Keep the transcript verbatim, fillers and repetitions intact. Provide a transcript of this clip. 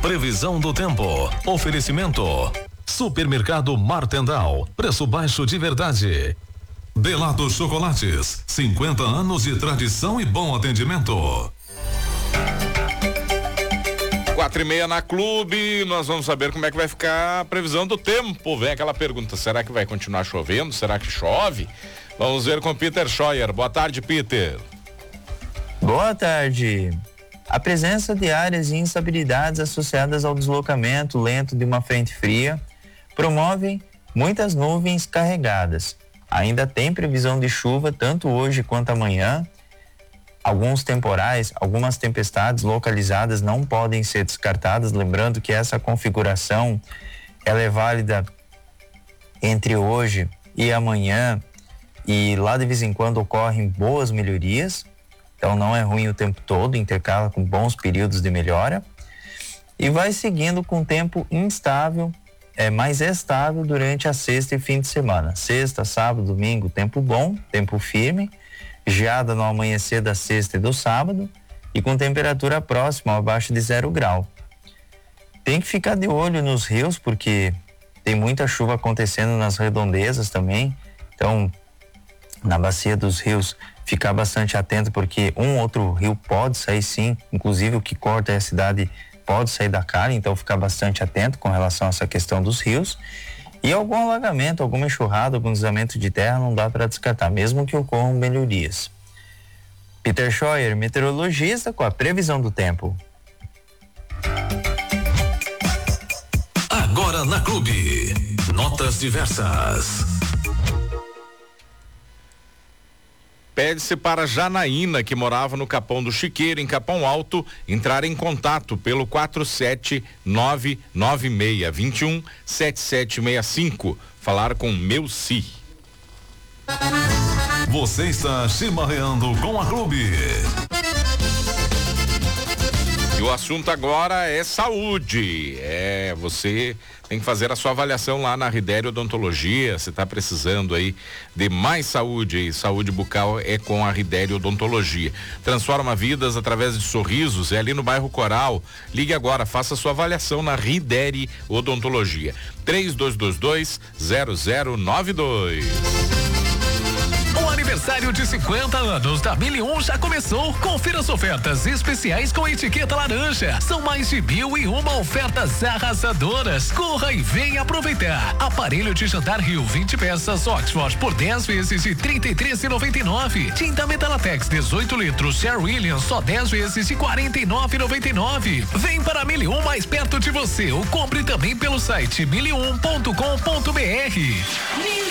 Previsão do tempo. Oferecimento. Supermercado Martendal. Preço baixo de verdade. Delado Chocolates. cinquenta anos de tradição e bom atendimento. Quatro e meia na Clube, nós vamos saber como é que vai ficar a previsão do tempo. Vem aquela pergunta, será que vai continuar chovendo? Será que chove? Vamos ver com o Peter Scheuer. Boa tarde, Peter. Boa tarde. A presença de áreas de instabilidades associadas ao deslocamento lento de uma frente fria promovem muitas nuvens carregadas. Ainda tem previsão de chuva tanto hoje quanto amanhã. Alguns temporais, algumas tempestades localizadas não podem ser descartadas, lembrando que essa configuração ela é válida entre hoje e amanhã, e lá de vez em quando ocorrem boas melhorias, então não é ruim o tempo todo, intercala com bons períodos de melhora, e vai seguindo com tempo instável, é mais estável durante a sexta e fim de semana. Sexta, sábado, domingo, tempo bom, tempo firme, geada no amanhecer da sexta e do sábado e com temperatura próxima abaixo de zero grau. Tem que ficar de olho nos rios porque tem muita chuva acontecendo nas redondezas também, então na bacia dos rios ficar bastante atento porque um outro rio pode sair sim, inclusive o que corta a cidade pode sair da cara, então ficar bastante atento com relação a essa questão dos rios. E algum alagamento, alguma enxurrada, algum deslizamento de terra não dá para descartar, mesmo que ocorram melhorias. Peter Scheuer, meteorologista, com a previsão do tempo. Agora na Clube. Notas diversas. Pede-se para Janaína, que morava no Capão do Chiqueiro, em Capão Alto, entrar em contato pelo quatro sete nove nove seis dois um sete sete seis cinco. Falar com Melci. Você está chimarreando com a Clube. E o assunto agora é saúde. É, você tem que fazer a sua avaliação lá na Ridério Odontologia. Você está precisando aí de mais saúde, e saúde bucal é com a Ridério Odontologia. Transforma vidas através de sorrisos, é ali no bairro Coral. Ligue agora, faça a sua avaliação na Ridério Odontologia. três dois dois dois zero zero nove dois. O aniversário de cinquenta anos da Mil e Um já começou. Confira as ofertas especiais com etiqueta laranja. São mais de mil e uma ofertas arrasadoras. Corra e venha aproveitar. Aparelho de jantar Rio vinte peças Oxford por dez vezes de trinta e três reais e noventa e nove centavos. Tinta Metalatex dezoito litros Sher Williams só dez vezes de quarenta e nove reais e noventa e nove centavos. Vem para a Mil e Um mais perto de você ou compre também pelo site mil e um ponto com ponto br.